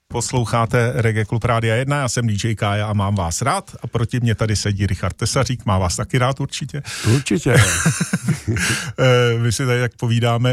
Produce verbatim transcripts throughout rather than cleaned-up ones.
Posloucháte Reggae Klub Rádia jedna, já jsem D J Kája a mám vás rád a proti mě tady sedí Richard Tesařík, má vás taky rád určitě. Určitě. My si tady tak povídáme,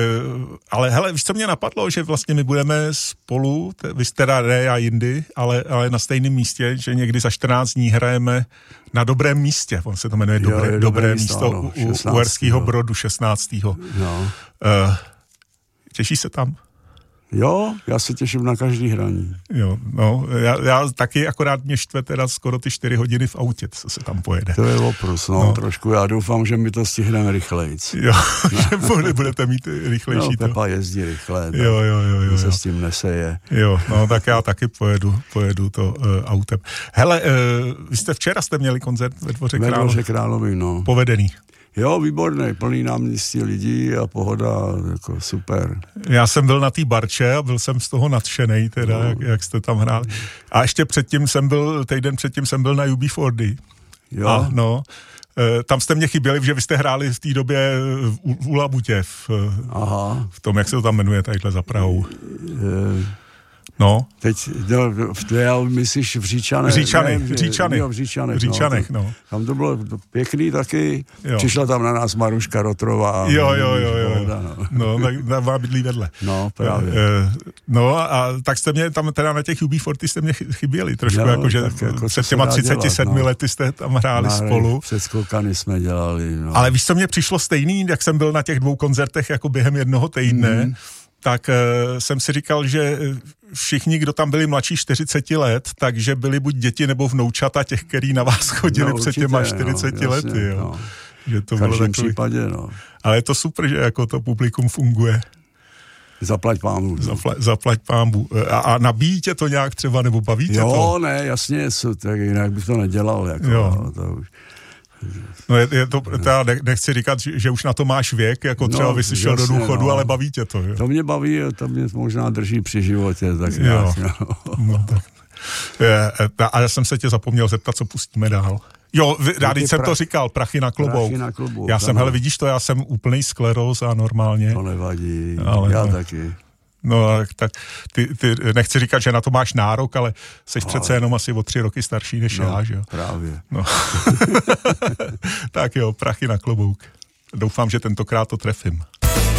ale hele, víš, co mě napadlo, že vlastně my budeme spolu, vy jste teda ne, já jindy, ale, ale na stejném místě, že někdy za čtrnáct dní hrajeme na dobrém místě, on se to jmenuje jo, dobré, dobré, dobré místo, místo ano, u, u Uherského Brodu šestnáctého No. Uh, těší se tam? Jo, já se těším na každý hraní. Jo, no, já, já taky akorát mě štve teda skoro ty čtyři hodiny v autě, co se tam pojede. To je oprus, no, no. trošku, já doufám, že my to stihneme rychlejc. Jo, no. že budete mít rychlejší no, to. Pepa jezdí rychle, jo, jo, jo, jo, se jo. s tím neseje. Jo, no tak já taky pojedu, pojedu to uh, autem. Hele, uh, vy jste včera jste měli koncert ve Dvoře Královy. Ve Dvoře Královy, no. Povedený. Jo, výborný, plný náměstí lidí a pohoda, jako super. Já jsem byl na té barče a byl jsem z toho nadšenej, teda, no. jak, jak jste tam hráli. A ještě předtím jsem byl, týden předtím jsem byl na U B čtyři. Jo. A, no, e, tam jste mě chyběli, že vy jste hráli v té době v, v Labutě, v, Aha. v tom, jak se to tam jmenuje, tadyhle za Prahou. Je... No. Teď, no, já myslíš v Říčanech. V Říčanech, v Říčanech. Jo, v Říčanech, v Říčanech no. no. Tam to bylo pěkný taky. Jo. Přišla tam na nás Maruška Rotrová. Jo, jo, jo, jo. Voda, no. no, tak má bydlí vedle. No, právě. E, no a tak jste mě tam teda na těch U B čtyři jste mě chyběli trošku, jo, jako, že jako před těma třiceti sedmi dělat, no. lety jste tam hráli Náhry, spolu. Před skokany jsme dělali, no. Ale víš, co mě přišlo stejný, jak jsem byl na těch dvou koncertech jako během jednoho týdne, mm. tak uh, jsem si říkal, že všichni, kdo tam byli mladší čtyřicet let, takže byli buď děti nebo vnoučata těch, který na vás chodili no, před těma čtyřiceti no, lety. Jo. No. Že to v každém bylo takový... případě, no. Ale je to super, že jako to publikum funguje. Zaplať pámbu. Zapla, zaplať pámbu. A, a nabíjí tě to nějak třeba, nebo baví tě jo, to? Jo, ne, jasně, tak jinak bych to nedělal. Jako, jo. To už... No je, je to, teda nechci říkat, že už na to máš věk, jako třeba no, by si šel do důchodu, no. ale baví tě to. Jo? To mě baví, to mě možná drží při životě. Tak nějak, jo. No, tak. Je, a já jsem se tě zapomněl zeptat, co pustíme dál. Jo, rád jsem pra... to říkal, prachy na klobouk. Prachy na klobouk. Já jsem, hele, vidíš to, já jsem úplnej skleróz a normálně. To nevadí, ale já no. taky. No, tak ty, ty, nechci říkat, že na to máš nárok, ale jsi ale... přece jenom asi o tři roky starší než no, já, že jo? právě. No. Tak jo, prachy na klobouk. Doufám, že tentokrát to trefím.